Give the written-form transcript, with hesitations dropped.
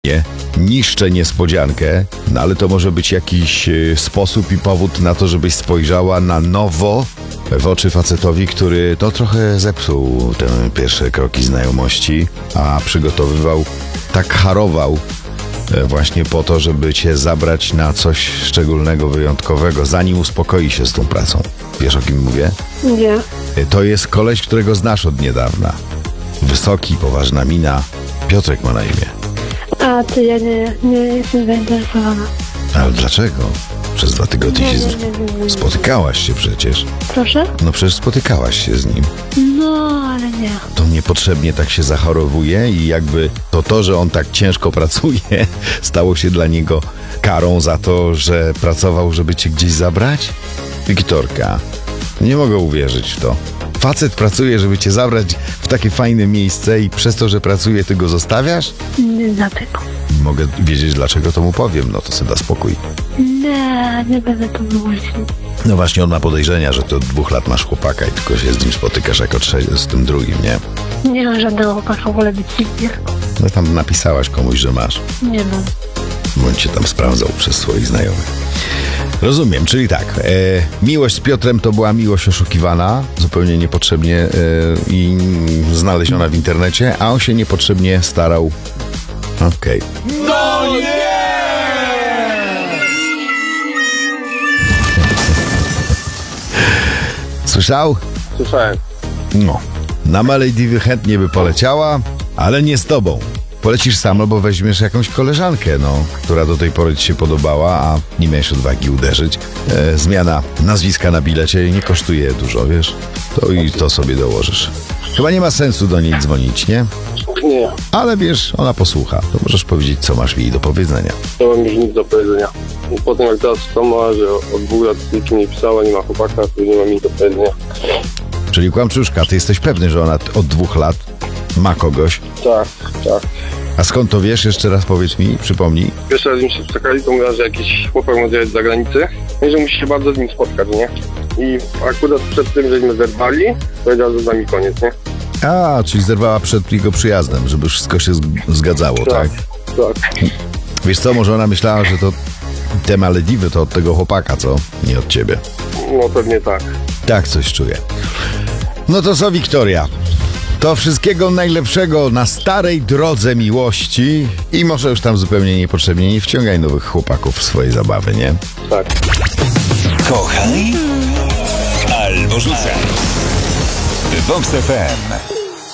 Nie, niszczę niespodziankę, no ale to może być jakiś sposób i powód na to, żebyś spojrzała na nowo w oczy facetowi, który to trochę zepsuł te pierwsze kroki znajomości, a przygotowywał, tak harował właśnie po to, żeby cię zabrać na coś szczególnego, wyjątkowego, zanim uspokoi się z tą pracą. Wiesz, o kim mówię? Nie. To jest koleś, którego znasz od niedawna. Wysoki, poważna mina. Piotrek ma na imię. A ty, ja nie jestem zainteresowana. Ale dlaczego? Przez 2 tygodnie się Nie. spotykałaś się przecież. Proszę? No przecież spotykałaś się z nim. No, ale nie. To niepotrzebnie tak się zachorowuje i jakby to, że on tak ciężko pracuje, stało się dla niego karą za to, że pracował, żeby cię gdzieś zabrać? Wiktorka, nie mogę uwierzyć w to. Facet pracuje, żeby cię zabrać w takie fajne miejsce i przez to, że pracuje, ty go zostawiasz? Nie dlatego. Mogę wiedzieć, dlaczego, to mu powiem, no to sobie da spokój. Nie będę tu mówić. No właśnie, on ma podejrzenia, że ty od 2 lat masz chłopaka i tylko się z nim spotykasz jako z tym drugim, nie? Nie mam żadnego chłopaka, wolę być silnie. No tam napisałaś komuś, że masz. Nie mam. Bądź się tam sprawdzał przez swoich znajomych. Rozumiem, czyli tak, miłość z Piotrem to była miłość oszukiwana, zupełnie niepotrzebnie i znaleziona w internecie, a on się niepotrzebnie starał. Okej. No nie! Słyszał? Słyszałem. No. Na Malediwy chętnie by poleciała, ale nie z tobą. Polecisz sam, bo weźmiesz jakąś koleżankę, która do tej pory ci się podobała, a nie miałeś odwagi uderzyć. Zmiana nazwiska na bilecie nie kosztuje dużo, wiesz? To i to sobie dołożysz. Chyba nie ma sensu do niej dzwonić, nie? Nie, Ale wiesz, ona posłucha. To możesz powiedzieć, co masz jej do powiedzenia. nie mam już nic do powiedzenia. Po tym jak teraz wspomniała, że od 2 lat nikim nie pisała, nie ma chłopaka, to nie mam nic do powiedzenia. Czyli kłamczuszka, ty jesteś pewny, że ona od 2 lat ma kogoś? Tak. A skąd to wiesz? Jeszcze raz powiedz mi, przypomnij. Pierwszy raz mi się spotkali, to mówiła, że jakiś chłopak ma zjechać z zagranicy i że musi się bardzo z nim spotkać, nie? I akurat przed tym, żeśmy zerwali, powiedziała, że z nami koniec, nie? A, czyli zerwała przed jego przyjazdem, żeby wszystko się zgadzało, tak? Tak. Wiesz co, może ona myślała, że to te Malediwy to od tego chłopaka, co? Nie od ciebie. No pewnie tak. Tak coś czuję. No to co, Wiktoria? To wszystkiego najlepszego na starej drodze miłości i może już tam zupełnie niepotrzebnie nie wciągaj nowych chłopaków w swoje zabawy, nie? Tak. Kochaj albo rzucaj. Vox FM.